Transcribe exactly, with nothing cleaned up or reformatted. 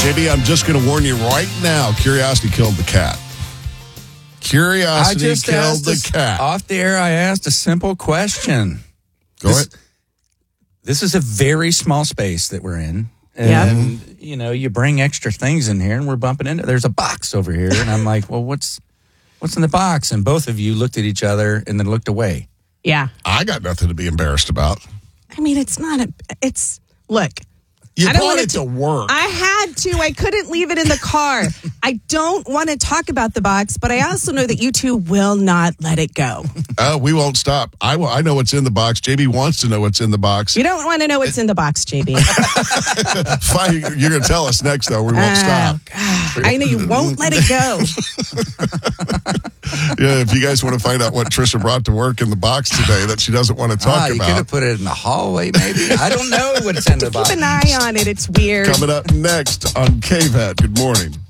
J B, I'm just going to warn you right now. Curiosity killed the cat. Curiosity killed the a, cat. Off the air, I asked a simple question. Go this, ahead. This is a very small space that we're in. Yeah. And, you know, you bring extra things in here and we're bumping into, there's a box over here. And I'm like, well, what's, what's in the box? And both of you looked at each other and then looked away. Yeah. I got nothing to be embarrassed about. I mean, it's not a, it's, look. You I don't brought want it to work. I had to. I couldn't leave it in the car. I don't want to talk about the box, but I also know that you two will not let it go. Oh, we won't stop. I, will, I know what's in the box. J B wants to know what's in the box. You don't want to know what's in the box, J B. Fine, you're going to tell us next, though. We won't Oh, stop. God. I know you won't let it go. Yeah, if you guys want to find out what Trisha brought to work in the box today that she doesn't want to talk ah, you about. could have put it in the hallway, maybe. I don't know what's in the box. Keep an eye on it. It's weird. Coming up next on K V A T. Good morning.